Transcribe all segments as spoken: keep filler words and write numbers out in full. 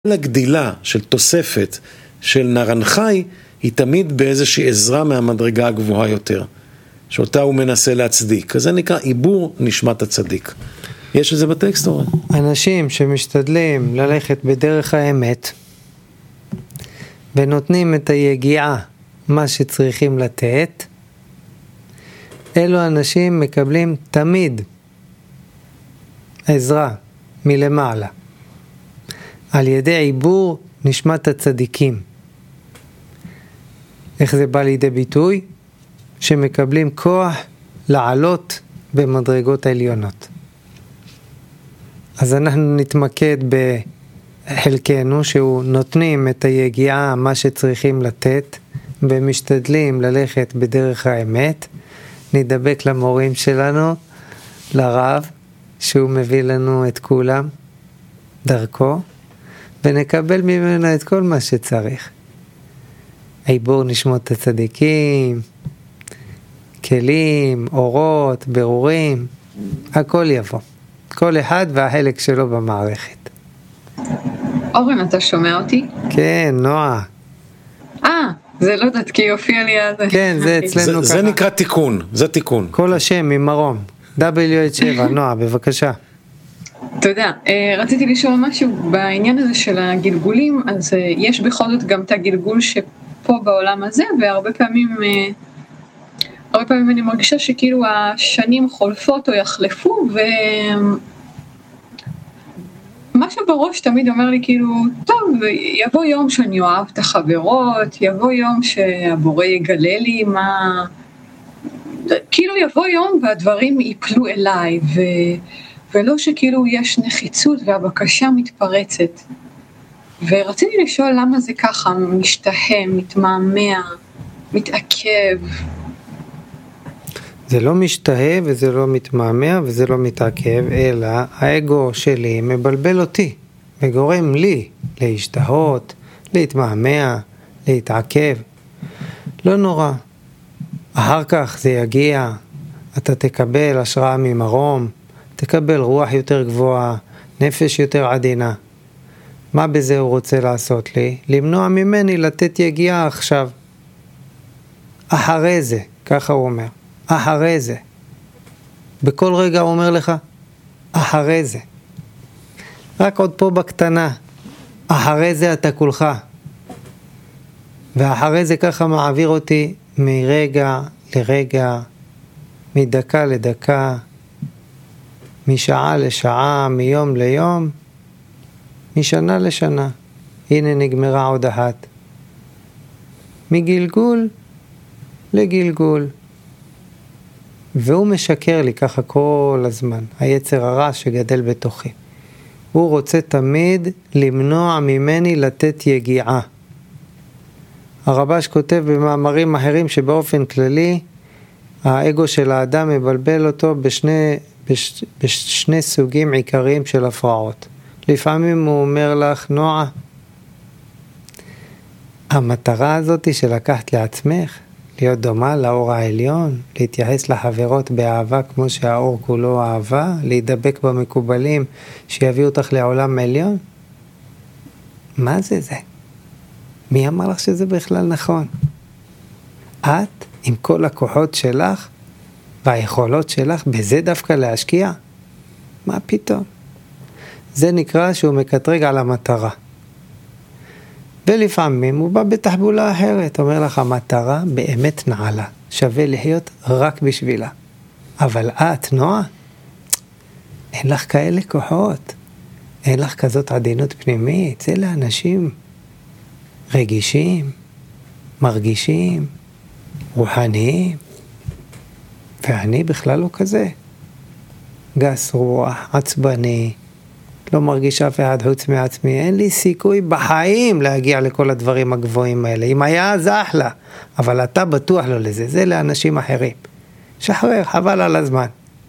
הגדילה של תוספת של נרנחי היא תמיד באיזושהי עזרה מהמדרגה הגבוהה יותר, שאותה הוא מנסה להצדיק. אז זה נקרא עיבור נשמת הצדיק. יש את זה בטקסט, אורן? אנשים שמשתדלים ללכת בדרך האמת ונותנים את היגיעה מה שצריכים לתת, אלו אנשים מקבלים תמיד עזרה מלמעלה על ידי עיבור נשמת הצדיקים. איך זה בא לידי ביטוי? שמקבלים כוח לעלות במדרגות העליונות. אז אנחנו נתמקד בחלקנו שהוא נותנים את היגיעה מה שצריכים לתת ומשתדלים ללכת בדרך האמת. נדבק למורים שלנו, לרב, שהוא מביא לנו את כולם דרכו, ונקבל ממנו את כל מה שצריך. עיבור נשמות הצדיקים, כלים, אורות, ברורים, הכל יבוא. כל אחד והחלק שלו במערכת. אורן, אתה שומע אותי? כן, נועה. אה, זה לא יודעת, כי יופיע לי אז... כן, זה אצלנו זה, זה נקרא תיקון, זה תיקון. כל השם ממרום. דאבליו אייץ' שבע, נועה, בבקשה. תודה. רציתי לשאול משהו בעניין הזה של הגלגולים, אז יש בכל זאת גם את הגלגול שפה בעולם הזה, והרבה פעמים, הרבה פעמים אני מרגישה שכאילו השנים חולפות או יחלפו, ומשהו בראש תמיד אומר לי כאילו, טוב, יבוא יום שאני אוהב את החברות, יבוא יום שהבורא יגלה לי מה, כאילו יבוא יום והדברים ייפלו אליי, ו... ולא שכאילו יש נחיצות והבקשה מתפרצת. ורציתי לשאול למה זה ככה, משתהה, מתמהמה, מתעכב. זה לא משתהה וזה לא מתמהמה וזה לא מתעכב, אלא האגו שלי מבלבל אותי, וגורם לי להשתהות, להתמהמה, להתעכב. לא נורא. אחר כך זה יגיע, אתה תקבל השראה ממרום, תקבל רוח יותר גבוהה, נפש יותר עדינה. מה בזה הוא רוצה לעשות לי? למנוע ממני לתת יגיעה עכשיו. אחרי זה, ככה הוא אומר. אחרי זה. בכל רגע הוא אומר לך, אחרי זה. רק עוד פה בקטנה. אחרי זה אתה כולך. ואחרי זה ככה מעביר אותי מרגע לרגע, מדקה לדקה, משעה לשעה, מיום ליום, משנה לשנה. הנה נגמרה עוד אחת. מגלגול לגלגול. והוא משקר לי ככה כל הזמן, היצר הרע שגדל בתוכי. הוא רוצה תמיד למנוע ממני לתת יגיעה. הרבש כותב במאמרים אחרים שבאופן כללי, האגו של האדם מבלבל אותו בשני, בש, בשני סוגים עיקריים של הפרעות. לפעמים הוא אומר לך, נועה, המטרה הזאת שלקחת לעצמך, להיות דומה לאור העליון, להתייחס לחברות באהבה כמו שהאור כולו אהבה, להידבק במקובלים שיביאו אותך לעולם עליון. מה זה זה? מי אמר לך שזה בכלל נכון? את עם כל הכוחות שלך והיכולות שלך בזה דווקא להשקיע? מה פתאום? זה נקרא שהוא מקטרג על המטרה. ולפעמים הוא בא בתחבולה אחרת, אומר לך המטרה באמת נעלה, שווה לחיות רק בשבילה. אבל את, נועה, אין לך כאלה כוחות, אין לך כזאת עדינות פנימית, זה לאנשים רגישים, מרגישים, רוחניים, ואני בכלל לא כזה. גס רוח, עצבני, לא מרגיש אף אחד חוץ מעצמי, אין לי סיכוי בחיים להגיע לכל הדברים הגבוהים האלה. אם היה, זה אחלה, אבל אתה בטוח לא לזה, זה לאנשים אחרים. שחרר, חבל על הזמן.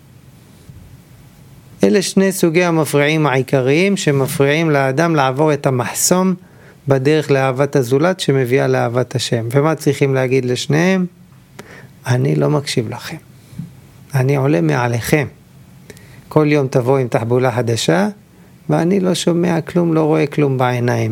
אלה שני סוגי המפריעים העיקריים שמפריעים לאדם לעבור את המחסום בדרך לאהבת הזולת שמביאה לאהבת השם. ומה צריכים להגיד לשניהם? אני לא מקשיב לכם. אני עולה מעליכם. כל יום תבוא עם תחבולה חדשה, ואני לא שומע כלום, לא רואה כלום בעיניים.